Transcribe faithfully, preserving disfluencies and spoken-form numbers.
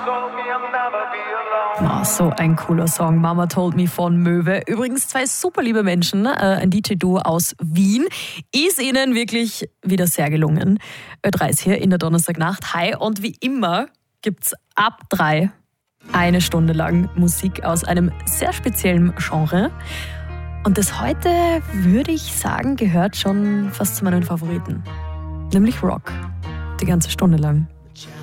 Oh, so ein cooler Song, Mama Told Me von Möwe. Übrigens zwei super liebe Menschen, äh, ein D J-Duo aus Wien. Ist ihnen wirklich wieder sehr gelungen. Ö drei ist hier in der Donnerstagnacht. Hi, und wie immer gibt's ab drei eine Stunde lang Musik aus einem sehr speziellen Genre. Und das heute, würde ich sagen, gehört schon fast zu meinen Favoriten. Nämlich Rock. Die ganze Stunde lang.